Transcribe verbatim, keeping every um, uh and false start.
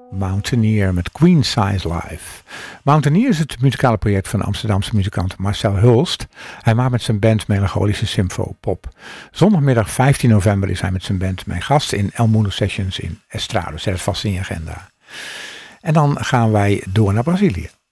Mountaineer met Queen Size Live. Mountaineer is het muzikale project van de Amsterdamse muzikant Marcel Hulst. Hij maakt met zijn band melancholische symfopop. Zondagmiddag vijftien november is hij met zijn band mijn gast in El Mundo Sessions in Estrado. Zet het vast in je agenda. En dan gaan wij door naar Brazilië.